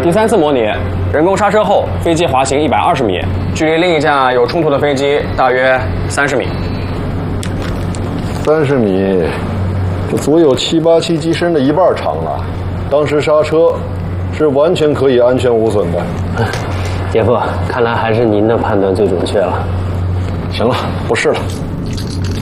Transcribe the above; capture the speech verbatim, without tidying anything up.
第三次模拟，人工刹车后，飞机滑行一百二十米，距离另一架有冲突的飞机大约三十米。 三十米，这足有七八七机身的一半长了。当时刹车是完全可以安全无损的。 姐夫，看来还是您的判断最准确了。 行了，不试了。